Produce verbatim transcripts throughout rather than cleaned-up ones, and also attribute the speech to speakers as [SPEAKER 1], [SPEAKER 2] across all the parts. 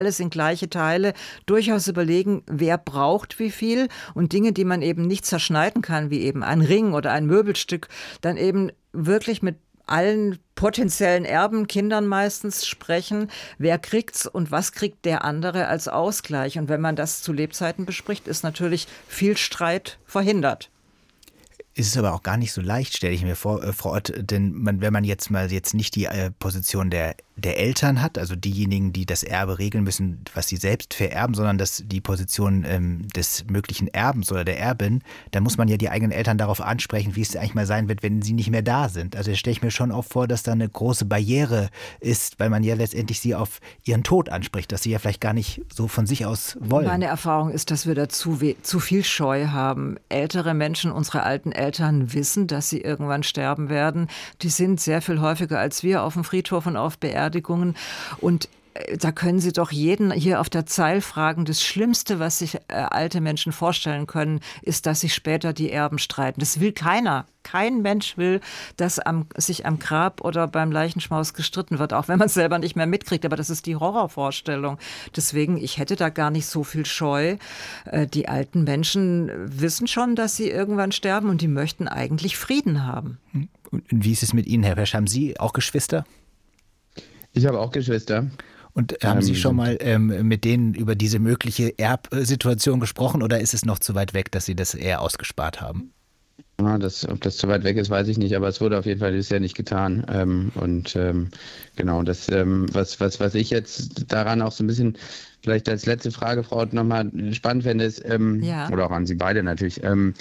[SPEAKER 1] alles in gleiche Teile, durchaus überlegen, wer braucht wie viel und Dinge, die man eben nicht zerschneiden kann, wie eben ein Ring oder ein Möbelstück, dann eben wirklich mit allen potenziellen Erben, Kindern meistens, sprechen, wer kriegt's und was kriegt der andere als Ausgleich. Und wenn man das zu Lebzeiten bespricht, ist natürlich viel Streit verhindert.
[SPEAKER 2] Ist es aber auch gar nicht so leicht, stelle ich mir vor, äh, Frau Ott, denn man, wenn man jetzt mal jetzt nicht die äh, Position der, der Eltern hat, also diejenigen, die das Erbe regeln müssen, was sie selbst vererben, sondern das, die Position ähm, des möglichen Erbens oder der Erbin, dann muss man ja die eigenen Eltern darauf ansprechen, wie es eigentlich mal sein wird, wenn sie nicht mehr da sind. Also da stelle ich mir schon auch vor, dass da eine große Barriere ist, weil man ja letztendlich sie auf ihren Tod anspricht, dass sie ja vielleicht gar nicht so von sich aus wollen.
[SPEAKER 1] Meine Erfahrung ist, dass wir da zu, we- zu viel Scheu haben. Ältere Menschen, unsere alten Eltern wissen, dass sie irgendwann sterben werden. Die sind sehr viel häufiger als wir auf dem Friedhof und auf Beerdigungen. Und äh, da können Sie doch jeden hier auf der Zeil fragen. Das Schlimmste, was sich äh, alte Menschen vorstellen können, ist, dass sich später die Erben streiten. Das will keiner. Kein Mensch will, dass am, sich am Grab oder beim Leichenschmaus gestritten wird, auch wenn man es selber nicht mehr mitkriegt. Aber das ist die Horrorvorstellung. Deswegen, ich hätte da gar nicht so viel Scheu. Äh, die alten Menschen wissen schon, dass sie irgendwann sterben und die möchten eigentlich Frieden haben.
[SPEAKER 2] Und wie ist es mit Ihnen, Herr Pesch? Haben Sie auch Geschwister?
[SPEAKER 3] Ich habe auch Geschwister.
[SPEAKER 2] Und haben
[SPEAKER 3] Ähm,
[SPEAKER 2] Sie schon mal ähm, mit denen über diese mögliche Erbsituation gesprochen oder ist es noch zu weit weg, dass Sie das eher ausgespart haben?
[SPEAKER 3] Ja, das, ob das zu weit weg ist, weiß ich nicht, aber es wurde auf jeden Fall bisher nicht getan. Ähm, und ähm, genau, das, ähm, was, was, was ich jetzt daran auch so ein bisschen, vielleicht als letzte Frage, Frau Ott, nochmal spannend fände, ist, ähm,
[SPEAKER 1] Ja.
[SPEAKER 3] oder auch an Sie beide natürlich, ähm,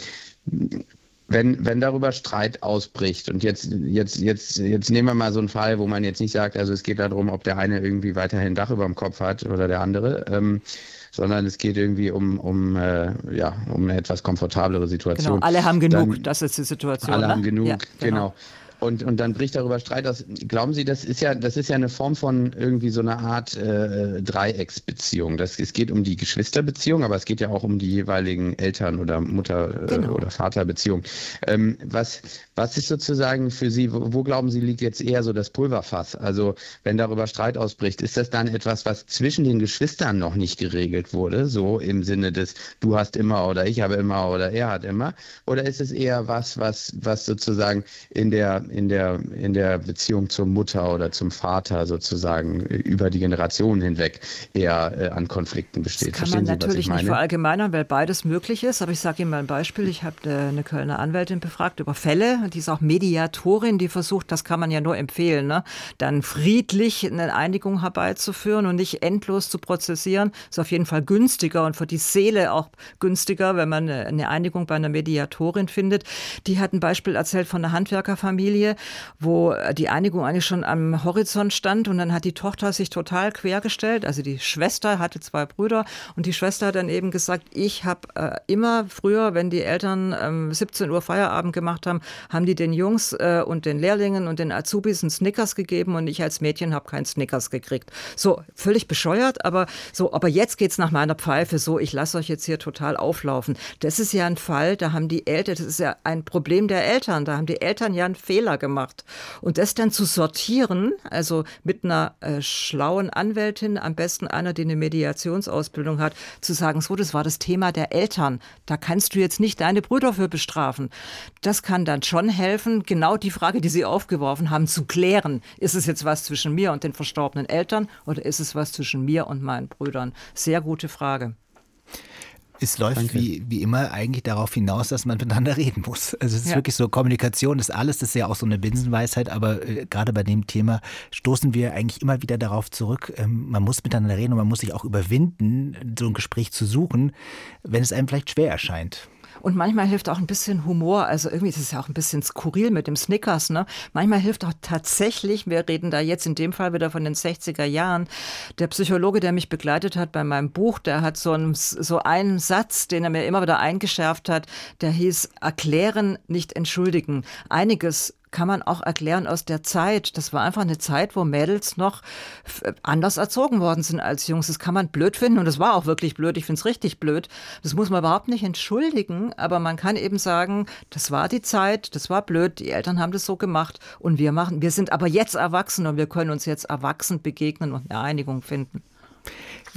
[SPEAKER 3] wenn, wenn darüber Streit ausbricht und jetzt, jetzt, jetzt, jetzt nehmen wir mal so einen Fall, wo man jetzt nicht sagt, also es geht darum, ob der eine irgendwie weiterhin ein Dach über dem Kopf hat oder der andere, ähm, sondern es geht irgendwie um, um, äh, ja, um eine etwas komfortablere Situation.
[SPEAKER 1] Genau, alle haben genug,
[SPEAKER 3] Dann,
[SPEAKER 1] das ist die Situation.
[SPEAKER 3] alle
[SPEAKER 1] ne?
[SPEAKER 3] haben genug,
[SPEAKER 1] Ja,
[SPEAKER 3] genau. Und, und dann bricht darüber Streit aus. Glauben Sie, das ist ja, das ist ja eine Form von irgendwie so einer Art äh, Dreiecksbeziehung. Das, es geht um die Geschwisterbeziehung, aber es geht ja auch um die jeweiligen Eltern- oder Mutter- äh,
[SPEAKER 1] Genau.
[SPEAKER 3] oder Vaterbeziehung. Ähm, was, was ist sozusagen für Sie, wo, wo glauben Sie, liegt jetzt eher so das Pulverfass? Also wenn darüber Streit ausbricht, ist das dann etwas, was zwischen den Geschwistern noch nicht geregelt wurde, so im Sinne des du hast immer oder ich habe immer oder er hat immer? Oder ist es eher was, was, was sozusagen in der in der, in der Beziehung zur Mutter oder zum Vater sozusagen über die Generationen hinweg eher äh, an Konflikten besteht?
[SPEAKER 1] Das kann
[SPEAKER 3] Verstehen
[SPEAKER 1] man
[SPEAKER 3] Sie, was ich
[SPEAKER 1] natürlich nicht
[SPEAKER 3] meine?
[SPEAKER 1] verallgemeinern, weil beides möglich ist. Aber ich sage Ihnen mal ein Beispiel. Ich habe eine Kölner Anwältin befragt über Fälle. Die ist auch Mediatorin, die versucht, das kann man ja nur empfehlen, ne? dann friedlich eine Einigung herbeizuführen und nicht endlos zu prozessieren. Ist auf jeden Fall günstiger und für die Seele auch günstiger, wenn man eine Einigung bei einer Mediatorin findet. Die hat ein Beispiel erzählt von einer Handwerkerfamilie, wo die Einigung eigentlich schon am Horizont stand und dann hat die Tochter sich total quergestellt. Also die Schwester hatte zwei Brüder und die Schwester hat dann eben gesagt, ich habe äh, immer früher, wenn die Eltern ähm, siebzehn Uhr Feierabend gemacht haben, haben die den Jungs äh, und den Lehrlingen und den Azubis einen Snickers gegeben und ich als Mädchen habe keinen Snickers gekriegt. So, völlig bescheuert, aber so, aber jetzt geht's nach meiner Pfeife so, ich lasse euch jetzt hier total auflaufen. Das ist ja ein Fall, da haben die Eltern, das ist ja ein Problem der Eltern, da haben die Eltern ja einen Fehler gemacht. Und das dann zu sortieren, also mit einer äh, schlauen Anwältin, am besten einer, die eine Mediationsausbildung hat, zu sagen, so, das war das Thema der Eltern, da kannst du jetzt nicht deine Brüder für bestrafen. Das kann dann schon helfen, genau die Frage, die Sie aufgeworfen haben, zu klären. Ist es jetzt was zwischen mir und den verstorbenen Eltern oder ist es was zwischen mir und meinen Brüdern? Sehr gute Frage.
[SPEAKER 2] Es läuft wie, wie immer eigentlich darauf hinaus, dass man miteinander reden muss. Also es ist
[SPEAKER 1] Ja.
[SPEAKER 2] wirklich so, Kommunikation ist alles, das ist ja auch so eine Binsenweisheit, aber äh, gerade bei dem Thema stoßen wir eigentlich immer wieder darauf zurück, ähm, man muss miteinander reden und man muss sich auch überwinden, so ein Gespräch zu suchen, wenn es einem vielleicht schwer erscheint.
[SPEAKER 1] Und manchmal hilft auch ein bisschen Humor, also irgendwie ist es ja auch ein bisschen skurril mit dem Snickers, ne? Manchmal hilft auch tatsächlich, wir reden da jetzt in dem Fall wieder von den sechziger Jahren, der Psychologe, der mich begleitet hat bei meinem Buch, der hat so einen, so einen Satz, den er mir immer wieder eingeschärft hat, der hieß, erklären, nicht entschuldigen. Einiges kann man auch erklären aus der Zeit. Das war einfach eine Zeit, wo Mädels noch anders erzogen worden sind als Jungs. Das kann man blöd finden und das war auch wirklich blöd. Ich finde es richtig blöd. Das muss man überhaupt nicht entschuldigen, aber man kann eben sagen, das war die Zeit, das war blöd, die Eltern haben das so gemacht und wir machen, wir sind aber jetzt erwachsen und wir können uns jetzt erwachsen begegnen und eine Einigung finden.